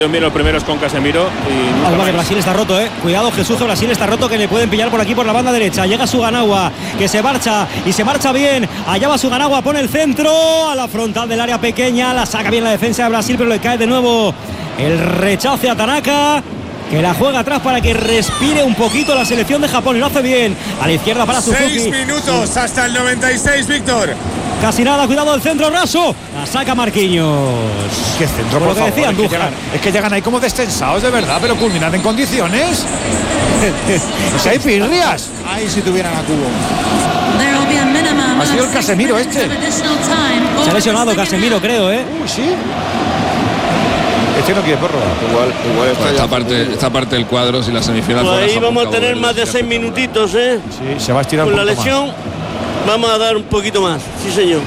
Bien, los primeros con Casemiro y que Brasil está roto, cuidado Jesús, que Brasil está roto, que le pueden pillar por aquí por la banda derecha. Llega Suganagua, que se marcha y se marcha bien. Allá va Suganagua, pone el centro a la frontal del área pequeña, la saca bien la defensa de Brasil, pero le cae de nuevo el rechace a Tanaka, que la juega atrás para que respire un poquito la selección de Japón, y lo hace bien. A la izquierda para Suzuki. 6 minutos hasta el 96, Víctor. Casi nada, cuidado del centro raso. La saca Marquinhos. Qué centro, por lo que decía Andújar. Es que llegan ahí como descensados, de verdad, pero culminan en condiciones. O sea, hay pirrias. Ahí si tuvieran a Cubo. Ha sido el Casemiro este. Se ha lesionado Casemiro, creo, Uy, sí. Este no quiere prórroga. Igual está esta parte del cuadro, si la semifinal. Pues ahí vamos a tener más de 6 minutitos, Sí, se va a estirar con un la poco lesión. Más. Vamos a dar un poquito más, sí señor.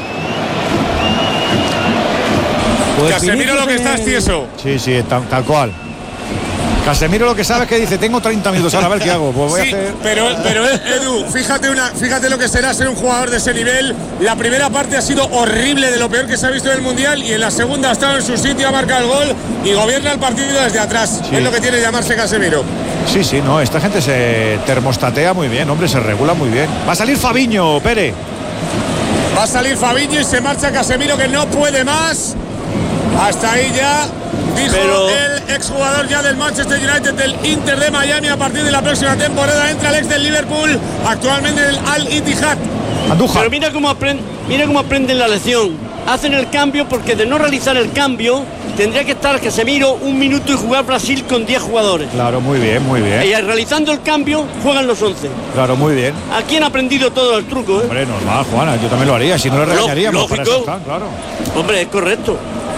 Pues Casemiro lo que está es tieso. Sí, tal cual. Casemiro lo que sabe es que dice, tengo 30 minutos, ahora a ver qué hago. Pues voy a hacer... pero Edu, fíjate lo que será ser un jugador de ese nivel. La primera parte ha sido horrible, de lo peor que se ha visto en el Mundial, y en la segunda ha estado en su sitio, ha marcado el gol y gobierna el partido desde atrás. Sí. Es lo que tiene llamarse Casemiro. Sí, no, esta gente se termostatea muy bien, hombre, se regula muy bien. Va a salir Fabinho, Pere. Va a salir Fabinho y se marcha Casemiro, que no puede más. Hasta ahí ya, dijo el exjugador ya del Manchester United, del Inter de Miami. A partir de la próxima temporada entra el ex del Liverpool, actualmente en el Al-Ittihad. Andújar. Pero mira cómo aprenden la lección. Hacen el cambio porque de no realizar el cambio tendría que estar Casemiro un minuto y jugar Brasil con 10 jugadores. Claro, muy bien. Y realizando el cambio juegan los 11. Claro, muy bien. Aquí han aprendido todo el truco, Hombre, normal, Juana, yo también lo haría, si no le regañaríamos. Lógico. Claro. Hombre, es correcto.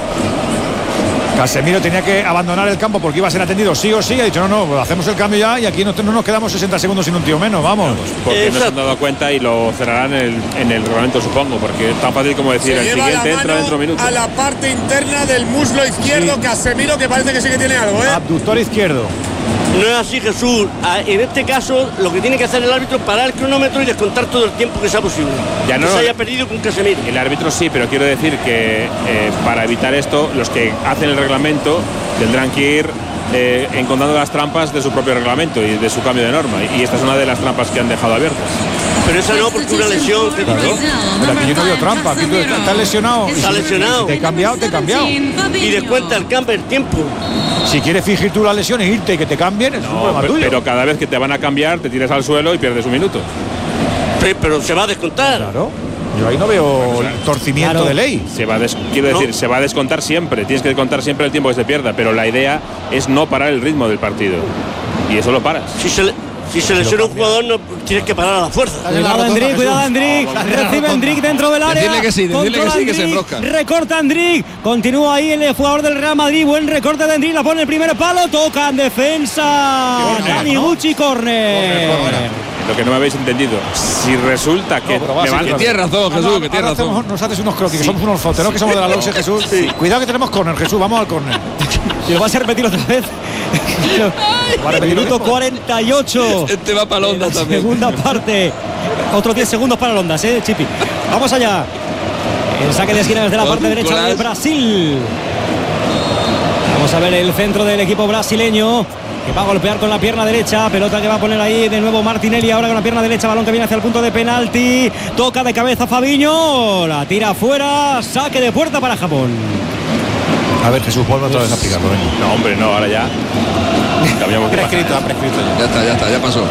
Casemiro tenía que abandonar el campo porque iba a ser atendido sí o sí. Ha dicho, no, hacemos el cambio ya y aquí no nos quedamos 60 segundos sin un tío menos, vamos. Porque no se han dado cuenta y lo cerrarán en el reglamento, supongo, porque es tan fácil como decir, el siguiente entra dentro de minutos. A la parte interna del muslo izquierdo, sí. Casemiro, que parece que sí que tiene algo, Abductor izquierdo. No es así, Jesús. En este caso, lo que tiene que hacer el árbitro es parar el cronómetro y descontar todo el tiempo que sea posible. Ya no se haya perdido con Casemiro. El árbitro sí, pero quiero decir que para evitar esto, los que hacen el reglamento tendrán que ir encontrando las trampas de su propio reglamento y de su cambio de norma. Y esta es una de las trampas que han dejado abiertas. Pero esa no, porque una lesión. Claro. Pero aquí yo no veo trampa. Aquí tú estás lesionado. Está lesionado. Te he cambiado. Y descuenta el cambio, el tiempo. Si quieres fingir tú la lesión e irte y que te cambien, es un problema tuyo. Pero cada vez que te van a cambiar, te tiras al suelo y pierdes un minuto. Pero se va a descontar. Claro. Yo ahí no veo torcimiento de ley. Quiero decir, se va a descontar siempre. Tienes que descontar siempre el tiempo que se pierda. Pero la idea es no parar el ritmo del partido. Y eso lo paras. Si se lesiona un jugador, no tienes que parar a la fuerza. Cuidado Endrick. Recibe Endrick dentro del área. Decirle que sí, que se enrosca. Recorta Endrick. Continúa ahí el jugador del Real Madrid. Buen recorte de Endrick. La pone el primer palo. Toca en defensa. Taniguchi, córner. Lo que no me habéis entendido, si resulta que que tienes razón, Jesús, que tienes razón. Nos haces unos croquis, que somos unos foteros, que somos de la Loxe, Jesús. Sí. Cuidado que tenemos córner, Jesús, vamos al córner. ¿Y lo vas a repetir otra vez? Minuto 48. Este va para Londa también. Segunda parte. Otros 10 segundos para Londa, Chipi. Vamos allá. El saque de esquina desde la parte derecha de Brasil. Vamos a ver el centro del equipo brasileño, que va a golpear con la pierna derecha. Pelota que va a poner ahí de nuevo Martinelli. Ahora con la pierna derecha. Balón que viene hacia el punto de penalti. Toca de cabeza Fabinho. La tira afuera. Saque de puerta para Japón. A ver, Jesús, vuelve otra vez a aplicarlo. No, hombre, no, ahora ya. Cambiamos de prescrito. Ya está, ya pasó.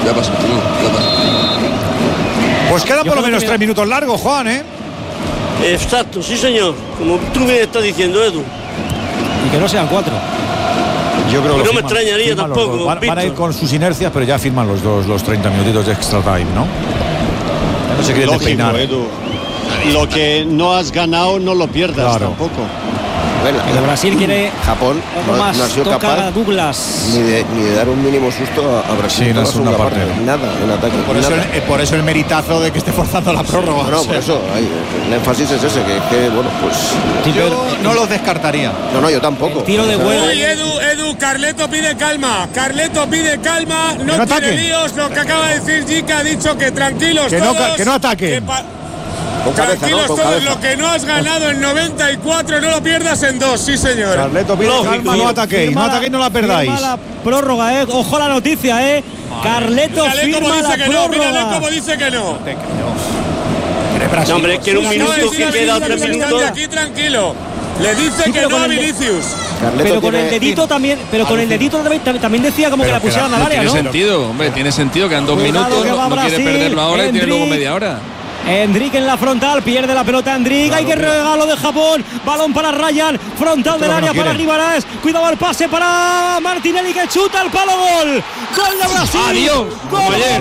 Pues quedan por lo menos 3 minutos largos, Juan, Exacto, sí señor. Como tú me estás diciendo, Edu. Y que no sean 4. Yo creo que no me extrañaría tampoco. Van a ir con sus inercias, pero ya firman los dos los 30 minutitos de extra time, ¿no? Ya no se quieren despeinar. Edu. Lo que no has ganado no lo pierdas tampoco. Bueno, el Brasil quiere Japón no ha sido capaz Douglas. ni de dar un mínimo susto a Brasil. Sí, en la segunda parte. Nada en ataque. Por eso el meritazo de que esté forzando la prórroga. No, por eso. El énfasis es ese, que bueno, pues... Yo no los descartaría. No, yo tampoco. El tiro de vuelo. Uy, Edu, Carleto pide calma. No tiene líos. Lo que acaba de decir Jica, ha dicho que tranquilos que todos. Que no ataque. Con cabeza, Tranquilos ¿no? Con todos, cabeza. lo que no has ganado en 94 no lo pierdas en 2, sí señor. Carleto pide calma, no ataquéis, no la perdáis. Firma la prórroga, ojo la noticia, Carleto Mírale firma cómo la dice que no, mírale prórroga. cómo dice que no. No, hombre, es que en un minuto que queda 3 minutos. Aquí tranquilo. Le dice que no a Vinicius. Pero con el dedito también, también decía como que la pusieran al área, tiene ¿no? sentido, hombre, tiene sentido que en 2 Cuidado minutos que va no quiere Brasil, perderlo ahora y tiene Endrick. luego media hora. Endrick en la frontal, pierde la pelota Endrick, hay que regalo de Japón, balón para Ryan, frontal del área para Guimaraes, cuidado el pase para Martinelli que chuta el palo, gol de Brasil. Adiós, gol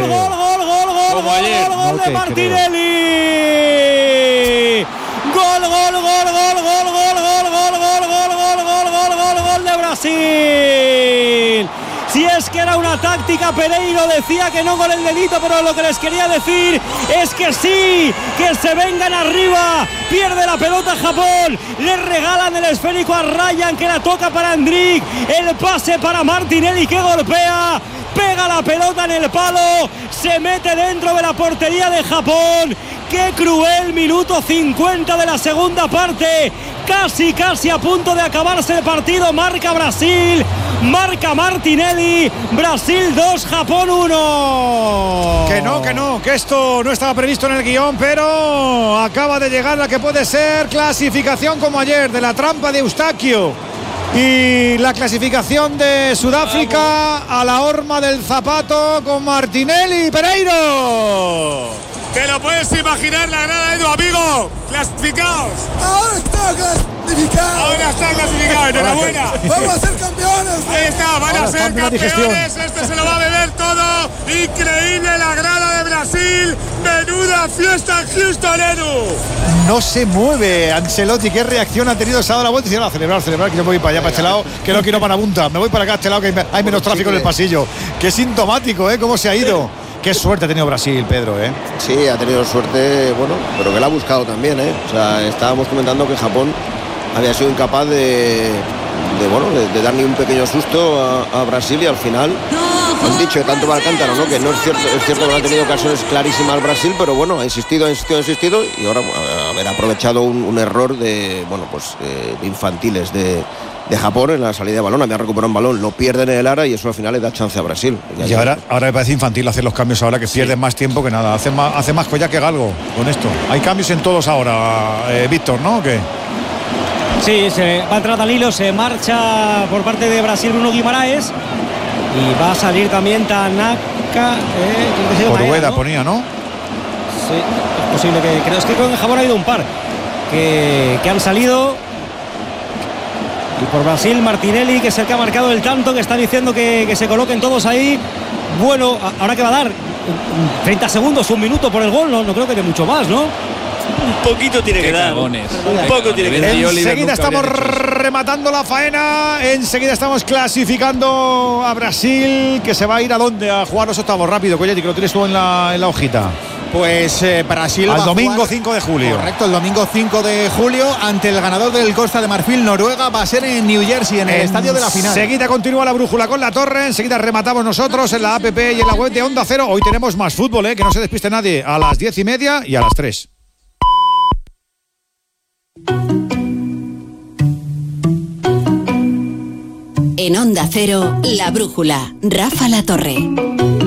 de Martinelli. Gol de Brasil. Si es que era una táctica, Pereiro decía que no con el dedito, pero lo que les quería decir es que sí, que se vengan arriba. Pierde la pelota Japón, le regalan el esférico a Ryan que la toca para Endrick, el pase para Martinelli que golpea, pega la pelota en el palo, se mete dentro de la portería de Japón. ¡Qué cruel! Minuto 50 de la segunda parte. Casi a punto de acabarse el partido. Marca Brasil, marca Martinelli. Brasil 2, Japón 1. Que esto no estaba previsto en el guión, pero acaba de llegar la que puede ser clasificación como ayer de la trampa de Eustaquio y la clasificación de Sudáfrica a la horma del zapato con Martinelli. Pereiro. Te lo puedes imaginar, la grada de tu amigo. Clasificados. Ahora está clasificado. Enhorabuena. Vamos a ser campeones. Ahí está, van a ser campeones. Este se lo va a beber todo. Increíble la grada de Brasil. Menuda fiesta en Houston, Edu. No se mueve Ancelotti. ¿Qué reacción ha tenido? Se ha dado la vuelta y dice, no, a celebrar, que yo me voy para allá, para este lado, que no quiero para punta. Me voy para acá, a este lado, que hay menos tráfico en el pasillo. Qué sintomático, cómo se ha ido. Qué suerte ha tenido Brasil, Pedro, Sí, ha tenido suerte, bueno, pero que la ha buscado también, O sea, estábamos comentando que Japón había sido incapaz de dar ni un pequeño susto a Brasil y al final han dicho de tanto va al cántaro, ¿no? Que no es cierto que no ha tenido ocasiones clarísimas Brasil, pero bueno, ha insistido y ahora haber aprovechado un error de infantiles de Japón en la salida de balón, había recuperado un balón, lo pierden en el área y eso al final le da chance a Brasil. Y ahora me parece infantil hacer los cambios ahora, que pierden más tiempo que nada, hace más collar que galgo con esto. Hay cambios en todos ahora, Víctor, ¿no? ¿O qué? Sí, se va a entrar Danilo, se marcha por parte de Brasil Bruno Guimaraes y va a salir también Tanaka. Orueda ponía, ¿no? Sí, es posible es que en Japón ha habido un par que han salido. Y por Brasil, Martinelli, que es el que ha marcado el tanto, que está diciendo que se coloquen todos ahí. Bueno, ahora que va a dar 30 segundos, un minuto por el gol, no creo que dé mucho más, ¿no? Un poquito tiene que dar. Un poco tiene que dar. Enseguida estamos rematando la faena. Enseguida estamos clasificando a Brasil, que se va a ir a dónde a jugar los octavos. Rápido, Coyetti, que lo tienes tú en la hojita. Pues Brasil al va domingo a jugar, 5 de julio. Correcto, el domingo 5 de julio ante el ganador del Costa de Marfil, Noruega. Va a ser en New Jersey, en el estadio de la final. Enseguida continúa la brújula con la torre. Enseguida rematamos nosotros en la app y en la web de Onda Cero. Hoy tenemos más fútbol, que no se despiste nadie. A las 10:30 y a las 3. En Onda Cero, la brújula. Rafa La Torre.